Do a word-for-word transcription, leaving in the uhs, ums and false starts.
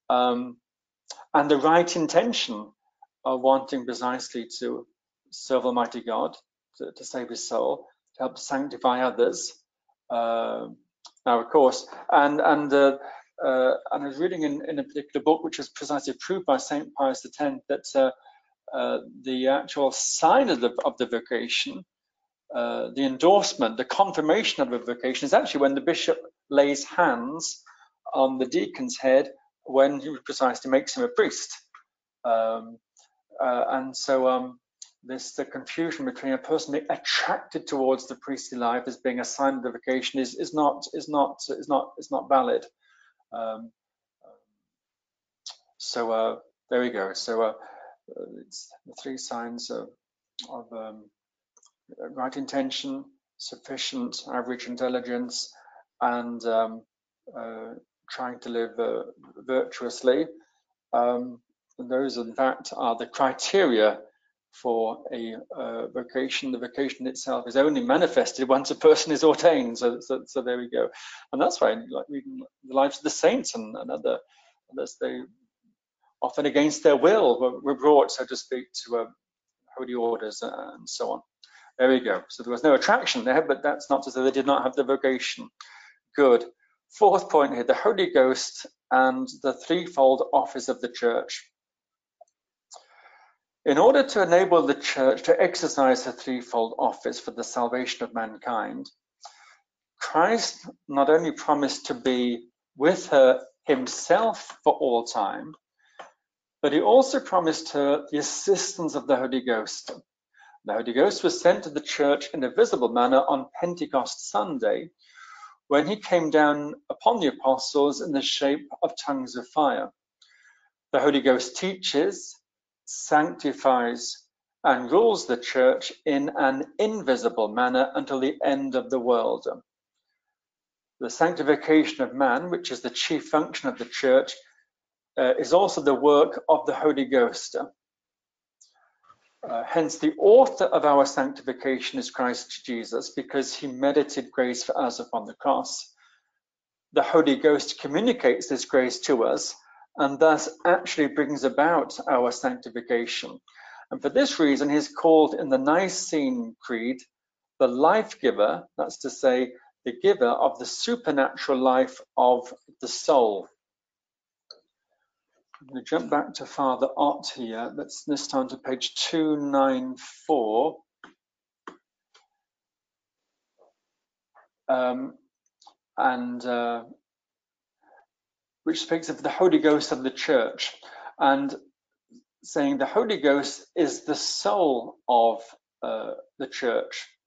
um, and the right intention of wanting precisely to serve Almighty God, to, to save his soul, to help sanctify others. Uh, now, of course, and and uh, uh, and I was reading in, in a particular book, which was precisely proved by Saint Pius the Tenth, that uh, uh, the actual sign of the of the vocation, uh, the endorsement, the confirmation of a vocation, is actually when the bishop lays hands on the deacon's head when he precisely makes him a priest. Um, uh, and so um, this the confusion between a person being attracted towards the priestly life as being a sign of the vocation is is not is not is not is not valid. Um, so uh, there we go. So uh, it's the three signs of, of um, right intention, sufficient average intelligence, and um, uh, trying to live uh, virtuously. Um, those, in fact, are the criteria for a uh, vocation. The vocation itself is only manifested once a person is ordained. So, so, so there we go. And that's why, like reading the lives of the saints and, and other, others, they often against their will were, were brought, so to speak, to uh, holy orders and so on. There we go. So there was no attraction there, but that's not to say they did not have the vocation. Good. Fourth point here, the Holy Ghost and the threefold office of the church. In order to enable the church to exercise her threefold office for the salvation of mankind, Christ not only promised to be with her himself for all time, but he also promised her the assistance of the Holy Ghost. The Holy Ghost was sent to the church in a visible manner on Pentecost Sunday, when he came down upon the apostles in the shape of tongues of fire. The Holy Ghost teaches, sanctifies, and rules the church in an invisible manner until the end of the world. The sanctification of man, which is the chief function of the church, uh, is also the work of the Holy Ghost. Uh, hence, the author of our sanctification is Christ Jesus, because he merited grace for us upon the cross. The Holy Ghost communicates this grace to us, and thus actually brings about our sanctification. And for this reason, he is called in the Nicene Creed the life giver, that's to say, the giver of the supernatural life of the soul. I'm going to jump back to Father Ott here. Let's this time to page two ninety-four. Um, and uh, which speaks of the Holy Ghost of the church, and saying the Holy Ghost is the soul of uh, the church.